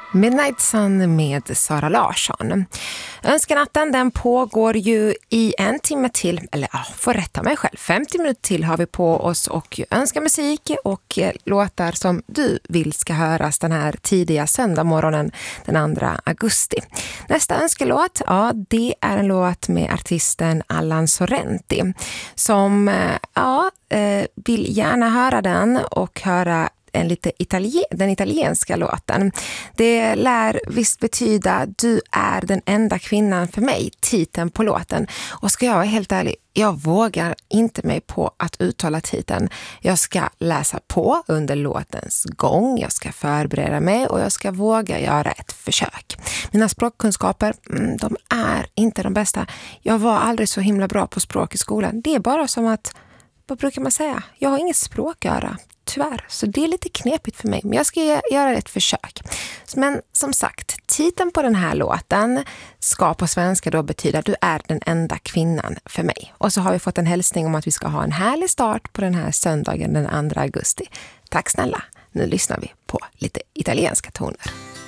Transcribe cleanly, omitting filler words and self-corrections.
Midnight Sun med Sara Larsson. Önskanatten den pågår ju i en timme till, eller får rätta mig själv, 50 minuter till har vi på oss och önska musik och låtar som du vill ska höras den här tidiga söndagmorgonen den 2 augusti. Nästa önskelåt, det är en låt med artisten Allan Sorrenti som vill gärna höra den och höra den italienska låten. Det lär visst betyda "Du är den enda kvinnan för mig", titeln på låten. Och ska jag vara helt ärlig, jag vågar inte mig på att uttala titeln. Jag ska läsa på under låtens gång, jag ska förbereda mig och jag ska våga göra ett försök. Mina språkkunskaper, de är inte de bästa. Jag var aldrig så himla bra på språk i skolan. Det är bara som att, vad brukar man säga? Jag har inget språköra. Tyvärr, så det är lite knepigt för mig. Men jag ska göra ett försök. Men som sagt, titeln på den här låten ska på svenska då betyda "Du är den enda kvinnan för mig". Och så har vi fått en hälsning om att vi ska ha en härlig start på den här söndagen den 2 augusti. Tack snälla, nu lyssnar vi på lite italienska toner.